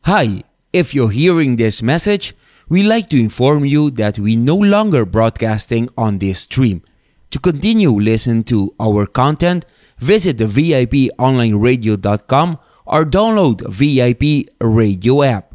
Hi, if you're hearing this message, we'd like to inform you that we no longer broadcasting on this stream. To continue listening to our content, visit the VIPonlineradio.com or download VIP Radio app.